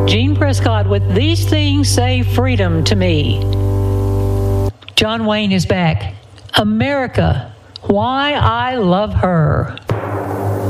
Gene Prescott with These Things Say Freedom to Me. John Wayne is back. America, Why I Love Her.